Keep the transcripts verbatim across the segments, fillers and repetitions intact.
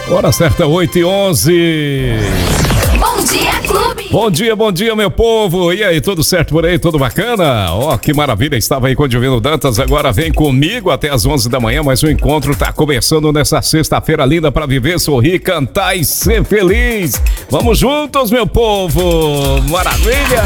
Hora certa, oito e onze. Bom dia, Clube! Bom dia, bom dia, meu povo! E aí, tudo certo por aí? Tudo bacana? Ó, oh, que maravilha! Estava aí com o Divino Dantas, agora vem comigo até as onze da manhã, mas o encontro tá começando nessa sexta-feira linda para viver, sorrir, cantar e ser feliz! Vamos juntos, meu povo! Maravilha!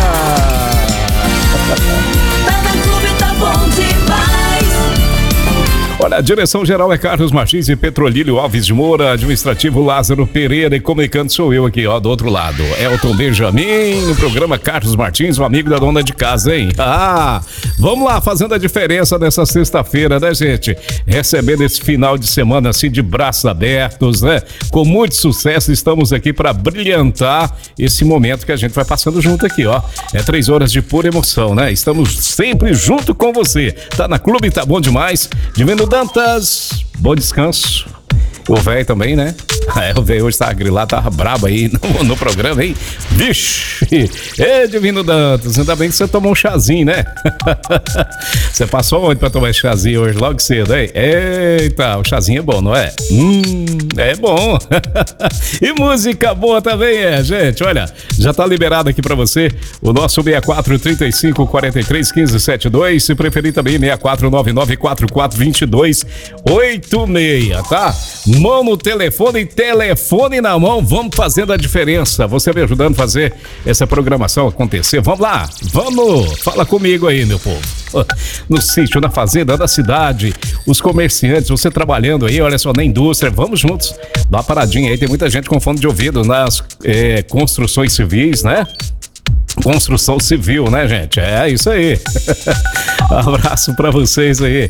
Tá no Clube, tá bom demais! Olha, a direção geral é Carlos Martins e Petrolílio Alves de Moura, administrativo Lázaro Pereira e comunicando sou eu aqui, ó, do outro lado. Elton Benjamin, no programa Carlos Martins, um amigo da dona de casa, hein? Ah, vamos lá, fazendo a diferença nessa sexta-feira, né, gente? Recebendo esse final de semana assim de braços abertos, né? Com muito sucesso, estamos aqui para brilhantar esse momento que a gente vai passando junto aqui, ó. É três horas de pura emoção, né? Estamos sempre junto com você. Tá na Clube, tá bom demais. Divino Dantas, bom descanso. O velho também, né? É, o velho hoje tá grilado, tá brabo aí no, no programa, hein? Vixe! Ê, Divino Dantas, ainda bem que você tomou um chazinho, né? Você passou onde pra tomar esse chazinho hoje, logo cedo, hein? Eita, o chazinho é bom, não é? Hum, é bom. E música boa também é, gente. Olha, já tá liberado aqui pra você o nosso seis quatro três cinco quatro três um cinco sete dois. Se preferir também, seis quatro nove nove quatro quatro dois dois oito seis, tá? Mão no telefone, telefone na mão, vamos fazendo a diferença. Você me ajudando a fazer essa programação acontecer. Vamos lá, vamos, fala comigo aí, meu povo. No sítio, na fazenda, na cidade, os comerciantes, você trabalhando aí, olha só, na indústria, vamos juntos. Dá uma paradinha aí, tem muita gente com fone de ouvido nas é, construções civis, né? Construção civil, né, gente? É isso aí. Abraço pra vocês aí.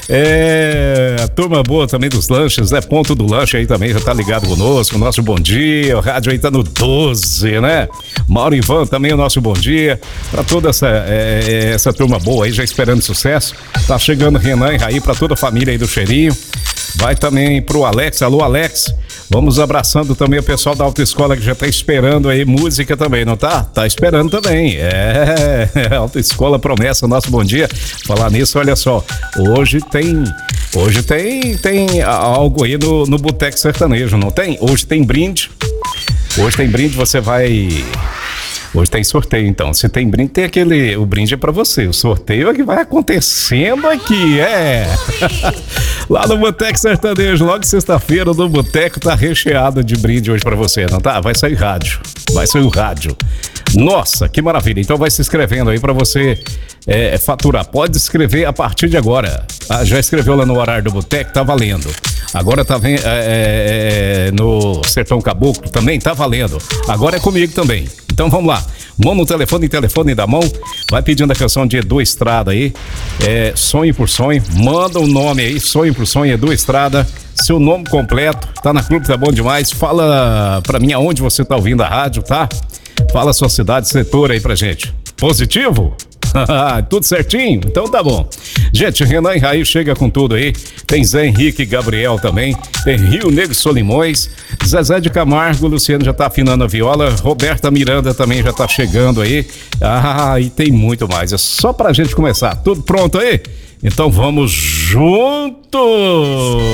É, a turma boa também dos lanches, né? Ponto do lanche aí também já tá ligado conosco. Nosso bom dia. O rádio aí tá no doze, né? Mauro Ivan também o nosso bom dia. Pra toda essa, é, essa turma boa aí, já esperando sucesso. Tá chegando Renan e Raí pra toda a família aí do Cheirinho. Vai também pro Alex. Alô, Alex. Vamos abraçando também o pessoal da autoescola que já tá esperando aí música também, não tá? Tá esperando também. É, autoescola Promessa, nosso bom dia. Falar nisso, olha só, hoje tem, hoje tem, tem algo aí no, no Boteco Sertanejo, não tem? Hoje tem brinde, hoje tem brinde, você vai... Hoje tem sorteio, então. Se tem brinde, tem aquele... O brinde é pra você. O sorteio é que vai acontecendo aqui, é. Lá no Boteco Sertanejo, logo sexta-feira, no Boteco tá recheado de brinde hoje pra você, não tá? Vai sair rádio. Vai sair o rádio. Nossa, que maravilha. Então vai se inscrevendo aí pra você é, faturar. Pode escrever a partir de agora. Ah, já escreveu lá no horário do Boteco, tá valendo. Agora tá vendo é, é, no Sertão Caboclo também, tá valendo. Agora é comigo também. Então vamos lá, mão no telefone, telefone da mão, vai pedindo a canção de Edu Estrada aí, é, Sonho por Sonho, manda um nome aí, Sonho por Sonho, Edu Estrada, seu nome completo, tá na Clube, tá bom demais, fala pra mim aonde você tá ouvindo a rádio, tá? Fala a sua cidade, setor aí pra gente. Positivo? Tudo certinho? Então tá bom. Gente, Renan e Raí chega com tudo aí. Tem Zé Henrique e Gabriel também. Tem Rio Negro Solimões. Zezé de Camargo, Luciano já tá afinando a viola. Roberta Miranda também já tá chegando aí. Ah, e tem muito mais. É só pra gente começar. Tudo pronto aí? Então vamos juntos!